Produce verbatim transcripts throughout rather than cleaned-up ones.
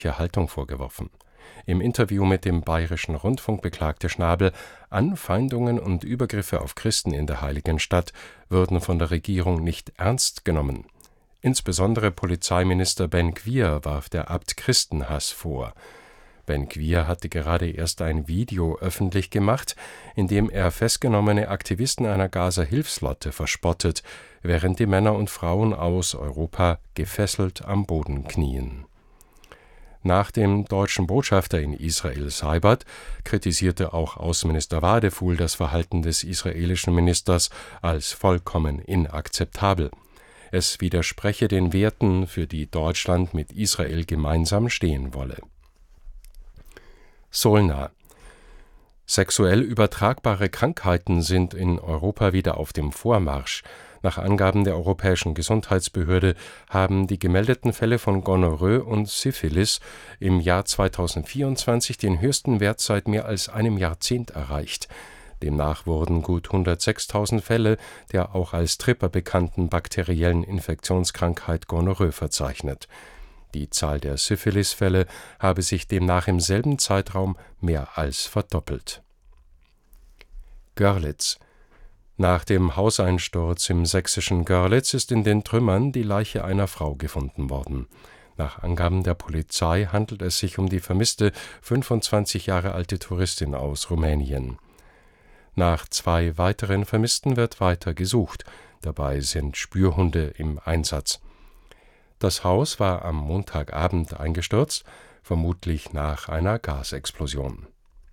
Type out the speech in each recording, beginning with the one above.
Haltung vorgeworfen. Im Interview mit dem Bayerischen Rundfunk beklagte Schnabel, Anfeindungen und Übergriffe auf Christen in der Heiligen Stadt würden von der Regierung nicht ernst genommen. Insbesondere Polizeiminister Ben-Gvir warf der Abt Christenhass vor. Ben-Gvir hatte gerade erst ein Video öffentlich gemacht, in dem er festgenommene Aktivisten einer Gaza-Hilfslotte verspottet, während die Männer und Frauen aus Europa gefesselt am Boden knien. Nach dem deutschen Botschafter in Israel Seibert kritisierte auch Außenminister Wadefuhl das Verhalten des israelischen Ministers als vollkommen inakzeptabel. Es widerspreche den Werten, für die Deutschland mit Israel gemeinsam stehen wolle. Solna: Sexuell übertragbare Krankheiten sind in Europa wieder auf dem Vormarsch. Nach Angaben der Europäischen Gesundheitsbehörde haben die gemeldeten Fälle von Gonorrhoe und Syphilis im Jahr zweitausendvierundzwanzig den höchsten Wert seit mehr als einem Jahrzehnt erreicht. Demnach wurden gut hundertsechstausend Fälle der auch als Tripper bekannten bakteriellen Infektionskrankheit Gonorrhoe verzeichnet. Die Zahl der Syphilis-Fälle habe sich demnach im selben Zeitraum mehr als verdoppelt. Görlitz: Nach dem Hauseinsturz im sächsischen Görlitz ist in den Trümmern die Leiche einer Frau gefunden worden. Nach Angaben der Polizei handelt es sich um die vermisste fünfundzwanzig Jahre alte Touristin aus Rumänien. Nach zwei weiteren Vermissten wird weiter gesucht. Dabei sind Spürhunde im Einsatz. Das Haus war am Montagabend eingestürzt, vermutlich nach einer Gasexplosion.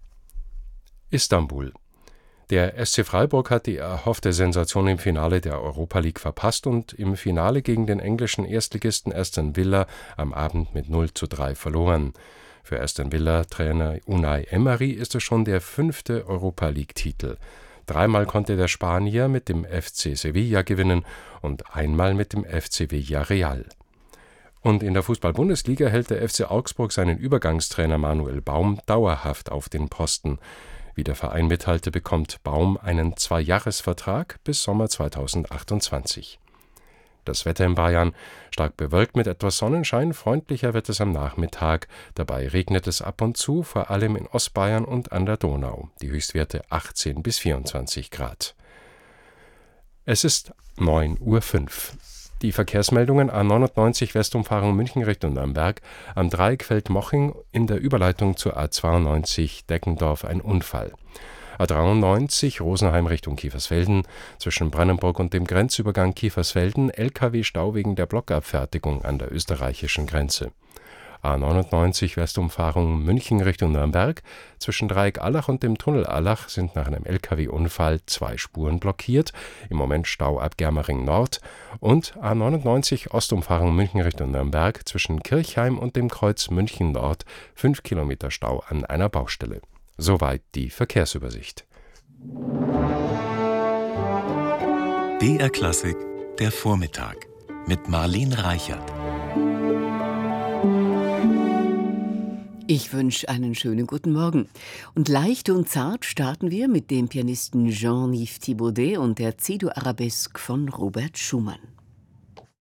Istanbul: Der S C Freiburg hat die erhoffte Sensation im Finale der Europa League verpasst und im Finale gegen den englischen Erstligisten Aston Villa am Abend mit null zu drei verloren. Für Aston Villa-Trainer Unai Emery ist es schon der fünfte Europa League-Titel. Dreimal konnte der Spanier mit dem F C Sevilla gewinnen und einmal mit dem F C Villarreal. Und in der Fußball-Bundesliga hält der F C Augsburg seinen Übergangstrainer Manuel Baum dauerhaft auf den Posten. Wie der Verein mitteilte, bekommt Baum einen Zweijahresvertrag bis Sommer zweitausendachtundzwanzig. Das Wetter in Bayern: stark bewölkt mit etwas Sonnenschein, freundlicher wird es am Nachmittag. Dabei regnet es ab und zu, vor allem in Ostbayern und an der Donau. Die Höchstwerte achtzehn bis vierundzwanzig Grad. Es ist neun Uhr fünf. Die Verkehrsmeldungen: A neunundneunzig Westumfahrung München Richtung Nürnberg, am Dreieck Moching in der Überleitung zur A zweiundneunzig Deckendorf ein Unfall. A dreiundneunzig Rosenheim Richtung Kiefersfelden, zwischen Brandenburg und dem Grenzübergang Kiefersfelden L K W-Stau wegen der Blockabfertigung an der österreichischen Grenze. A neunundneunzig Westumfahrung München Richtung Nürnberg, zwischen Dreieck Allach und dem Tunnel Allach sind nach einem L K W-Unfall zwei Spuren blockiert, im Moment Stau ab Germering Nord, und A neunundneunzig Ostumfahrung München Richtung Nürnberg, zwischen Kirchheim und dem Kreuz München Nord fünf Kilometer Stau an einer Baustelle. Soweit die Verkehrsübersicht. B R Klassik, der Vormittag mit Marlene Reichert. Ich wünsche einen schönen guten Morgen. Und leicht und zart starten wir mit dem Pianisten Jean-Yves Thibaudet und der C-Dur Arabesque von Robert Schumann.